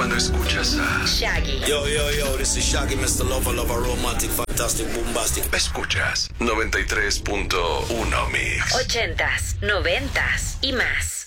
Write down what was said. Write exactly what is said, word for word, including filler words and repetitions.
cuando escuchas a Shaggy. Yo, yo, yo, this is Shaggy, mister Lover, Lover, Romantic, Fantastic, Bombastic. Escuchas noventa y tres punto uno Mix. Ochentas, noventas y más.